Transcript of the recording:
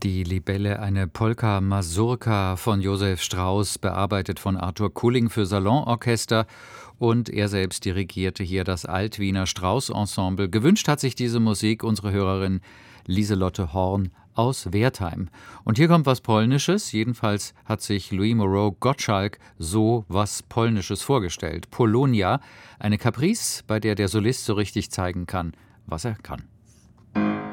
Die Libelle, eine Polka Mazurka von Josef Strauss, bearbeitet von Arthur Kulling für Salonorchester, und er selbst dirigierte hier das Altwiener Strauss-Ensemble. Gewünscht hat sich diese Musik unsere Hörerin Lieselotte Horn aus Wertheim. Und hier kommt was Polnisches, jedenfalls hat sich Louis Moreau Gottschalk so was Polnisches vorgestellt. Polonia, eine Caprice, bei der der Solist so richtig zeigen kann, was er kann.